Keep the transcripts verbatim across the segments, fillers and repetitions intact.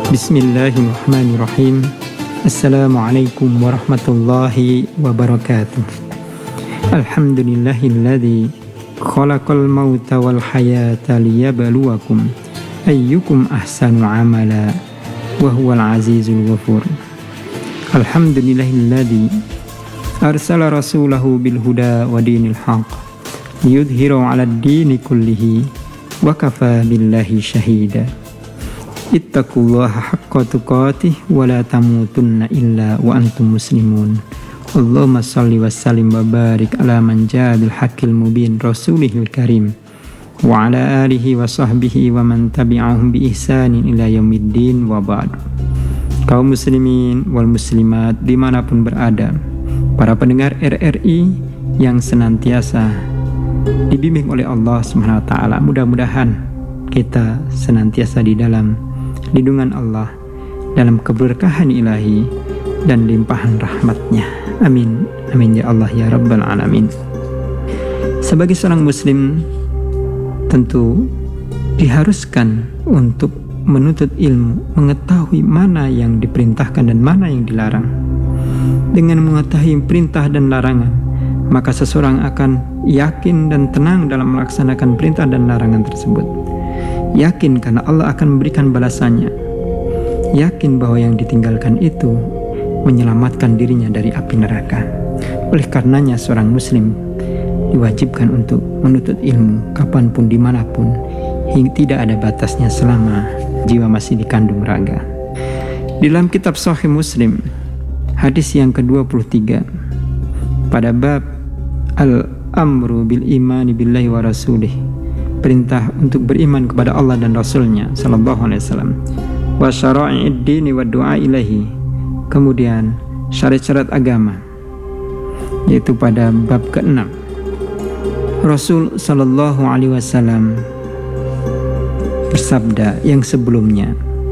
Bismillahirrahmanirrahim. Assalamualaikum warahmatullahi wabarakatuh. Alhamdulillahilladzi khalaqal mauta wal hayata liyabluwakum ayyukum ahsanu amala wa huwal azizul ghafur. Alhamdulillahilladzi arsala rasulahu bil huda wa dinil haqq liyudhhirahu 'alad dini kullihi wa kafa billahi shahida. Ittaqullaha haqqa tuqatih wa la tamutunna illa wa antum muslimun. Allahumma salli wa sallim wa barik ala man jaa bil haqqil mubin rasulihil karim wa ala alihi wa sahbihi wa man tabi'ahum bi ihsanin ila yaumiddin wa ba'du. Kaum muslimin wal muslimat dimanapun berada, para pendengar R R I yang senantiasa dibimbing oleh Allah Subhanahu wa taala, mudah-mudahan kita senantiasa di dalam lindungan Allah, dalam keberkahan ilahi dan limpahan rahmatnya. Amin, amin ya Allah ya Rabbal Alamin. Sebagai seorang muslim, tentu diharuskan untuk menuntut ilmu, mengetahui mana yang diperintahkan dan mana yang dilarang. Dengan mengetahui perintah dan larangan, maka seseorang akan yakin dan tenang dalam melaksanakan perintah dan larangan tersebut. Yakin karena Allah akan memberikan balasannya. Yakin bahwa yang ditinggalkan itu menyelamatkan dirinya dari api neraka. Oleh karenanya seorang muslim diwajibkan untuk menuntut ilmu kapanpun, dimanapun, hingga tidak ada batasnya selama jiwa masih dikandung raga. Di dalam kitab Sahih Muslim, hadis yang kedua puluh tiga, pada bab Al-Amru bil imani billahi wa rasulih, perintah untuk beriman kepada Allah dan Rasulnya sallallahu alaihi wasallam, wa syara'i'id dini wa du'a ilahi, kemudian syariat-syariat agama, yaitu pada bab keenam, Rasul sallallahu alaihi wasallam bersabda yang sebelumnya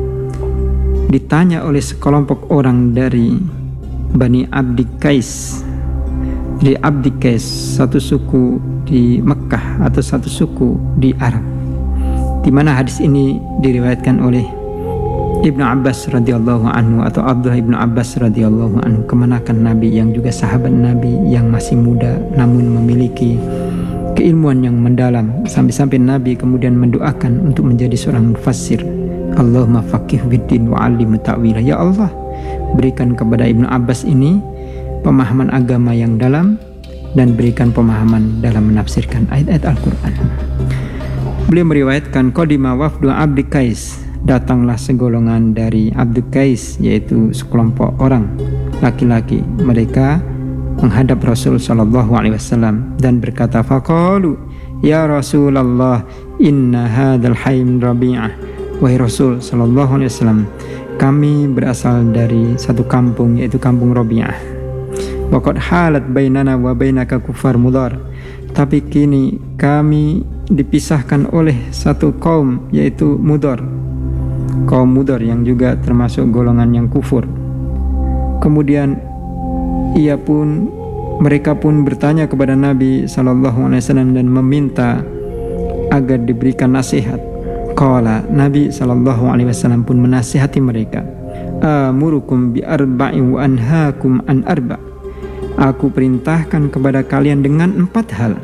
ditanya oleh sekelompok orang dari Bani Abdi Qais. Di Abdi Qais, satu suku di Mekah atau satu suku di Arab, di mana hadis ini diriwayatkan oleh Ibnu Abbas radhiyallahu anhu atau Abdullah Ibnu Abbas radhiyallahu anhu, kemenakan Nabi yang juga sahabat Nabi yang masih muda namun memiliki keilmuan yang mendalam, sampai-sampai Nabi kemudian mendoakan untuk menjadi seorang mufassir. Allahumma faqih fiddin wa 'allimhu ta'wila. Ya Allah, berikan kepada Ibnu Abbas ini pemahaman agama yang dalam dan berikan pemahaman dalam menafsirkan ayat-ayat Al-Quran. Beliau meriwayatkan qadima wafdu Abdi Qais, datanglah segolongan dari Abdi Qais, yaitu sekelompok orang laki-laki. Mereka menghadap Rasul sallallahu alaihi wasallam dan berkata, faqalu ya Rasulullah inna hadzal hayy min Rabi'ah. Wahai Rasul sallallahu alaihi wasallam, kami berasal dari satu kampung, yaitu kampung Rabi'ah. Waqad halat bainana wa bainaka kufar Mudar, tapi kini kami dipisahkan oleh satu kaum, yaitu Mudar, kaum Mudar yang juga termasuk golongan yang kufur. Kemudian ia pun mereka pun bertanya kepada Nabi sallallahu alaihi wasallam dan meminta agar diberikan nasihat. Qala, Nabi sallallahu alaihi wasallam pun menasihati mereka, amurukum bi arba'in wa anhaakum an arba'. Aku perintahkan kepada kalian dengan empat hal,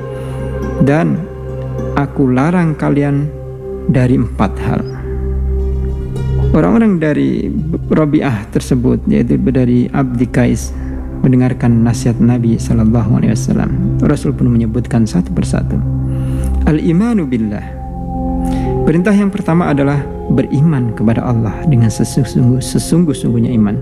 dan aku larang kalian dari empat hal. Orang-orang dari Rabi'ah tersebut, yaitu dari Abdi Qais, mendengarkan nasihat Nabi sallallahu alaihi wasallam. Rasul pun menyebutkan satu persatu. Al-imanu billah. Perintah yang pertama adalah beriman kepada Allah dengan sesungguh, sesungguh-sungguhnya iman,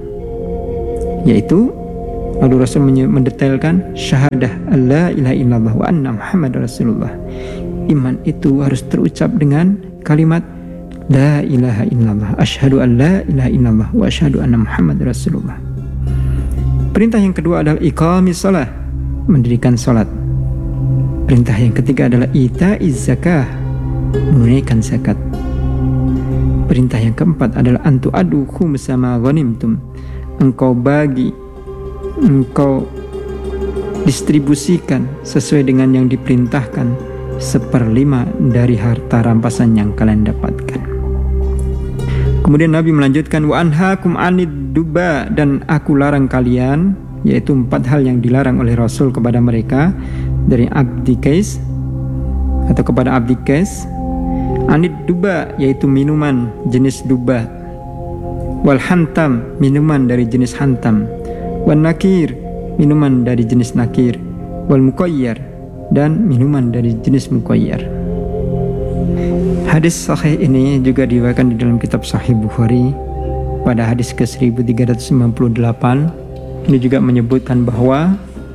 yaitu lalu Rasul mendetailkan syahadah alla ilaha illallah wa anna Muhammadar Rasulullah. Iman itu harus terucap dengan kalimat la ilaha illallah, asyhadu an la ilaha illallah wa asyhadu anna Muhammadar Rasulullah. Perintah yang kedua adalah iqamis shalah, mendirikan salat. Perintah yang ketiga adalah ita'iz zakah, menunaikan zakat. Perintah yang keempat adalah antu adu khumsa ma ghanimtum, engkau bagi, engkau distribusikan sesuai dengan yang diperintahkan seperlima dari harta rampasan yang kalian dapatkan. Kemudian Nabi melanjutkan, wa anhaakum anid duba, dan aku larang kalian, yaitu empat hal yang dilarang oleh Rasul kepada mereka dari Abdi Qais atau kepada Abdi Qais. Anid duba, yaitu minuman jenis duba. Wal hantam, minuman dari jenis hantam. Wal nakir, minuman dari jenis nakir. Wal muqayyar, dan minuman dari jenis muqayyar. Hadis sahih ini juga diriwayatkan di dalam kitab Sahih Bukhari pada hadis ke seribu tiga ratus sembilan puluh delapan. Ini juga menyebutkan bahwa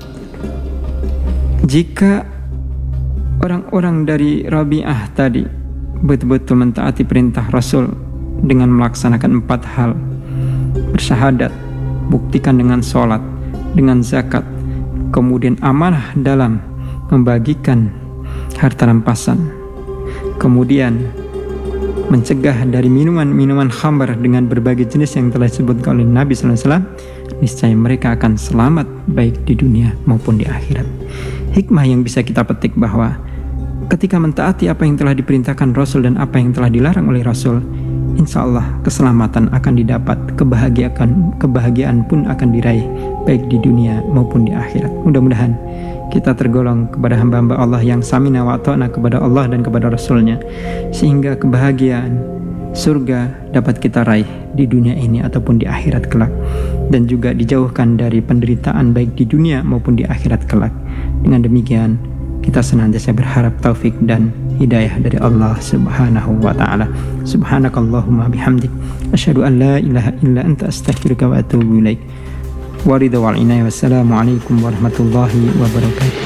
jika orang-orang dari Rabi'ah tadi betul-betul mentaati perintah Rasul dengan melaksanakan empat hal: bersyahadat, buktikan dengan sholat, dengan zakat, kemudian amanah dalam membagikan harta rampasan, kemudian mencegah dari minuman-minuman khamr dengan berbagai jenis yang telah disebutkan oleh Nabi sallallahu alaihi wasallam, niscaya mereka akan selamat baik di dunia maupun di akhirat. Hikmah yang bisa kita petik bahwa ketika mentaati apa yang telah diperintahkan Rasul dan apa yang telah dilarang oleh Rasul, insya Allah keselamatan akan didapat, kebahagiaan, kebahagiaan pun akan diraih baik di dunia maupun di akhirat. Mudah-mudahan kita tergolong kepada hamba-hamba Allah yang samina wa ta'na kepada Allah dan kepada Rasulnya, sehingga kebahagiaan surga dapat kita raih di dunia ini ataupun di akhirat kelak, dan juga dijauhkan dari penderitaan baik di dunia maupun di akhirat kelak. Dengan demikian kita senantiasa berharap taufik dan hidayah dari Allah Subhanahu wa ta'ala. Subhanakallahumma bihamdik, asyhadu an la ilaha illa anta, astaghfiruka wa atubu ilaik. Waridha wal inayah. Wassalamualaikum warahmatullahi wabarakatuh.